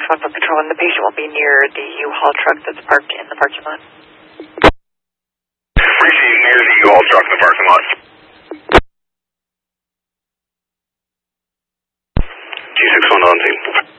1 for Patrol, and the patient will be near the U-Haul truck that's parked in the parking lot. Received near the U-Haul truck in the parking lot. G61 on team.